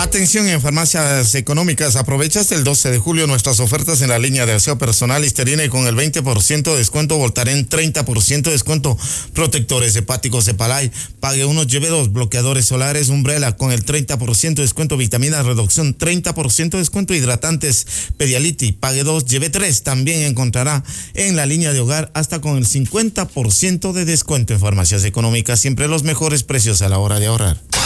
Atención en Farmacias Económicas, aprovecha hasta el 12 de julio nuestras ofertas en la línea de aseo personal Listerine con el 20% de descuento, Voltaren 30% de descuento, protectores hepáticos de Palay, pague 1, lleve 2, bloqueadores solares Umbrella con el 30% de descuento, vitaminas reducción 30% de descuento, hidratantes Pediality, pague 2, lleve 3, también encontrará en la línea de hogar hasta con el 50% de descuento en Farmacias Económicas, siempre los mejores precios a la hora de ahorrar.